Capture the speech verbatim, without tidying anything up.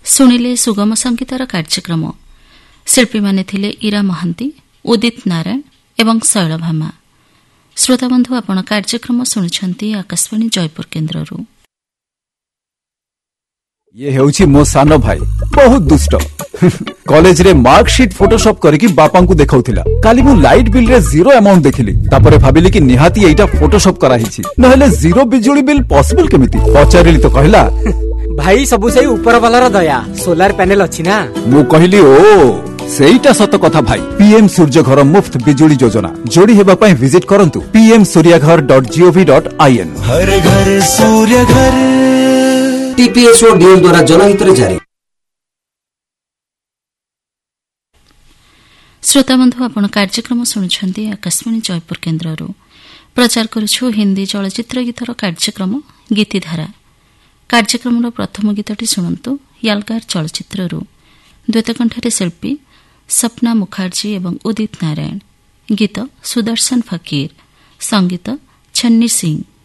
ଶୁଣିଲେ ସୁଗମ ସଙ୍ଗୀତର କାର୍ଯ୍ୟକ୍ରମ। ଶିଳ୍ପୀମାନେ ଥିଲେ ଇରା ମହାନ୍ତି, ଉଦିତ ନାରାୟଣ ଏବଂ ଶୈଳଭାମା। ଶ୍ରୋତାବନ୍ଧୁ, ଆପଣ କାର୍ଯ୍ୟକ୍ରମ ଶୁଣୁଛନ୍ତି ଆକାଶବାଣୀ ଜୟପୁର କେନ୍ଦ୍ରରୁ। ये हेउछि मो सानो भाई, बहुत दुष्ट। कॉलेज रे मार्कशीट फोटोशॉप करके बापा को देखाउथिला। काली मु लाइट बिल रे जीरो अमाउंट देखिली, तापरे भाबिली कि निहाती एटा फोटोशॉप करा हिछि, नहले जीरो बिजुली बिल पॉसिबल केमिति पचारिली तो कहला भाई सबु सेही ऊपर वाला रो दया, सोलार पैनल अछि ना। मु कहली ओ सेईटा सत कथा भाई। पीएम सूर्य घर मुफ्त बिजुली योजना जोड़ी हेबा पई विजिट करंतु PM Surya Ghar dot gov dot IN. हर घर सूर्य घर टीपीएसओ डीएल द्वारा जनहित रे जारी। श्रोताबंधु, आपण कार्यक्रम शुणुछंती आकाशवाणी जयपुर केन्द्ररू। प्रचार करुछु हिंदी चलचित्र गीतर कार्यक्रम गीतिधारा। कार्यक्रमर प्रथम गीतटी शुणंतु यालगार चलचित्ररू। द्वैतकंठरे शिल्पी सपना मुखार्जी एवं उदित नारायण। गीत सुदर्शन फकीर। संगीत छन्नी सिंह।